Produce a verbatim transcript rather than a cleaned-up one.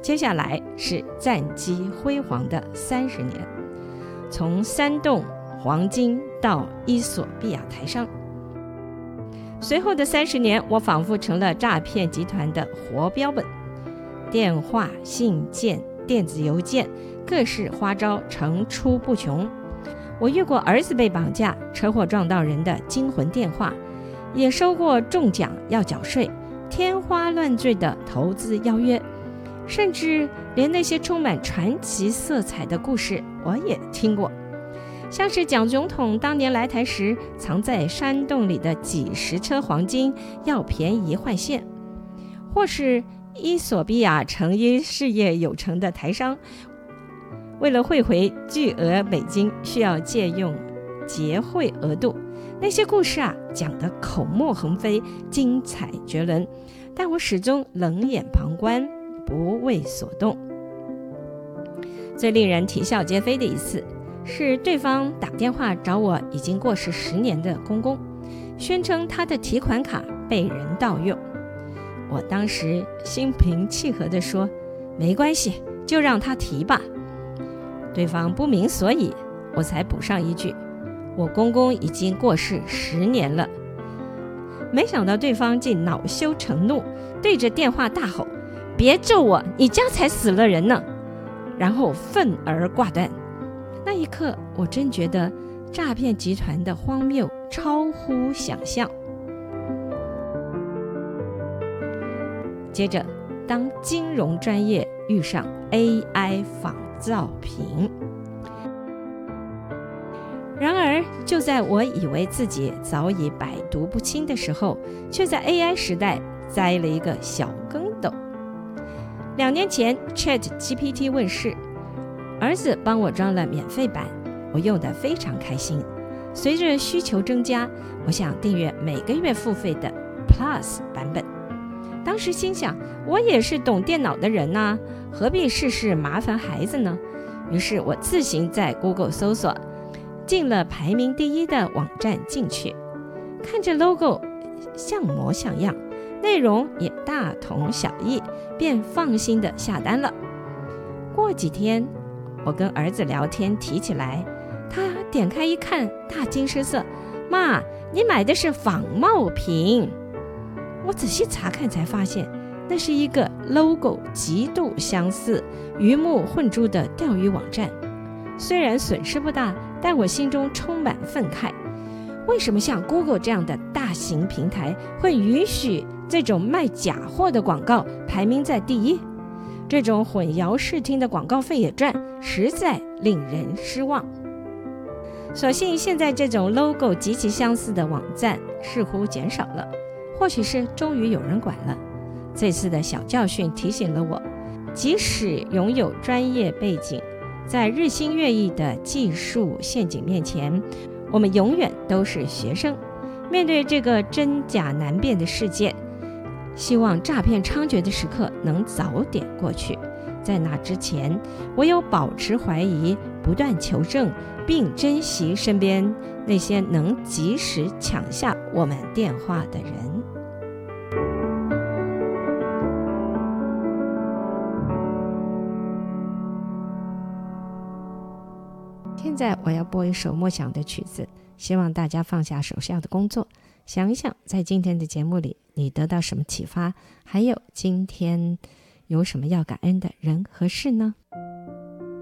接下来是战绩辉煌的三十年，从山洞、黄金到伊索比亚台商。随后的三十年，我仿佛成了诈骗集团的活标本，电话、信件、电子邮件，各式花招层出不穷。我遇过儿子被绑架、车祸撞到人的惊魂电话，也收过中奖要缴税、天花乱坠的投资邀约，甚至连那些充满传奇色彩的故事我也听过，像是蒋总统当年来台时藏在山洞里的几十车黄金要便宜换现，或是伊索比亚成因事业有成的台商为了汇回巨额美金需要借用结汇额度。那些故事啊，讲得口沫横飞，精彩绝伦，但我始终冷眼旁观，不为所动。最令人啼笑皆非的一次，是对方打电话找我已经过世十年的公公，宣称他的提款卡被人盗用。我当时心平气和地说，没关系，就让他提吧。对方不明所以，我才补上一句，我公公已经过世十年了。没想到对方竟恼羞成怒，对着电话大吼，别咒我，你家才死了人呢，然后愤而挂断。那一刻，我真觉得诈骗集团的荒谬超乎想象。接着，当金融专业遇上 A I 仿造品，然而就在我以为自己早已百毒不侵的时候，却在 A I 时代栽了一个小跟斗。两年前 Chat G P T 问世，儿子帮我装了免费版，我用得非常开心。随着需求增加，我想订阅每个月付费的 Plus 版本。当时心想，我也是懂电脑的人啊，何必事事麻烦孩子呢？于是我自行在 Google 搜索，进了排名第一的网站进去，看着 logo 像模像样，内容也大同小异，便放心的下单了。过几天，我跟儿子聊天提起来，他点开一看，大惊失色，妈，你买的是仿冒品。我仔细查看才发现，那是一个 logo 极度相似、鱼目混珠的钓鱼网站。虽然损失不大，但我心中充满愤慨。为什么像 Google 这样的大型平台会允许这种卖假货的广告排名在第一？这种混淆视听的广告费也赚，实在令人失望。所幸现在这种 logo 极其相似的网站似乎减少了，或许是终于有人管了。这次的小教训提醒了我，即使拥有专业背景，在日新月异的技术陷阱面前，我们永远都是学生。面对这个真假难辨的世界，希望诈骗猖獗的时刻能早点过去。在那之前，唯有保持怀疑，不断求证，并珍惜身边那些能及时抢下我们电话的人。现在我要播一首默想的曲子，希望大家放下手下的工作，想一想在今天的节目里你得到什么启发，还有今天有什么要感恩的人和事呢？